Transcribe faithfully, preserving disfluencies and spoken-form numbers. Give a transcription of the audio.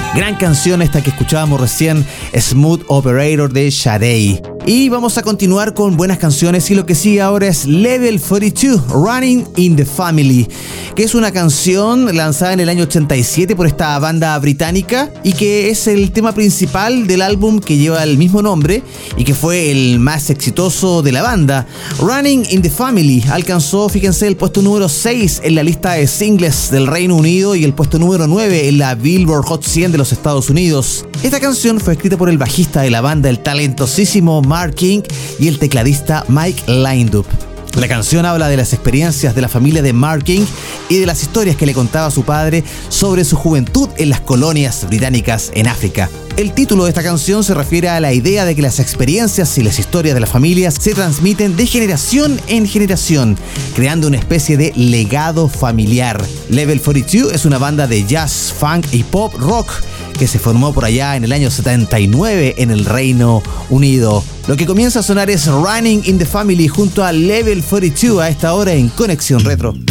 Gran canción esta que escuchábamos recién, Smooth Operator de Sade. Y vamos a continuar con buenas canciones y lo que sigue ahora es Level cuarenta y dos, Running in the Family, que es una canción lanzada en el año ochenta y siete por esta banda británica y que es el tema principal del álbum que lleva el mismo nombre y que fue el más exitoso de la banda. Running in the Family alcanzó, fíjense, el puesto número seis en la lista de singles del Reino Unido y el puesto número nueve en la Billboard Hot cien de los Estados Unidos. Esta canción fue escrita por el bajista de la banda, el talentosísimo Mark King, y el tecladista Mike Lindup. La canción habla de las experiencias de la familia de Mark King y de las historias que le contaba su padre sobre su juventud en las colonias británicas en África. El título de esta canción se refiere a la idea de que las experiencias y las historias de las familias se transmiten de generación en generación, creando una especie de legado familiar. Level cuarenta y dos es una banda de jazz, funk y pop rock que se formó por allá en el año setenta y nueve en el Reino Unido. Lo que comienza a sonar es Running in the Family junto a Level cuarenta y dos a esta hora en Conexión Retro.